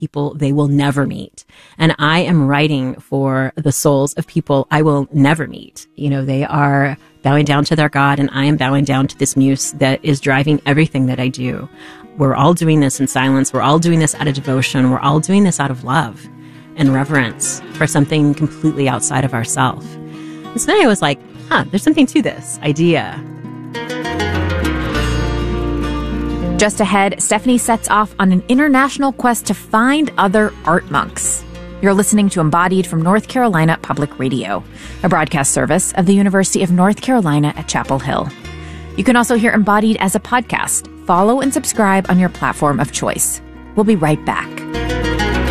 people they will never meet. And I am writing for the souls of people I will never meet. They are bowing down to their God, and I am bowing down to this muse that is driving everything that I do. We're all doing this in silence. We're all doing this out of devotion. We're all doing this out of love and reverence for something completely outside of ourselves. And so then I was like, there's something to this idea. Just ahead, Stephanie sets off on an international quest to find other art monks. You're listening to Embodied from North Carolina Public Radio, a broadcast service of the University of North Carolina at Chapel Hill. You can also hear Embodied as a podcast. Follow and subscribe on your platform of choice. We'll be right back.